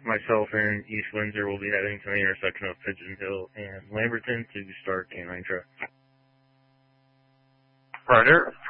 myself and East Windsor will be heading to the intersection of Pigeon Hill and Lamberton to start canine track. Ryder,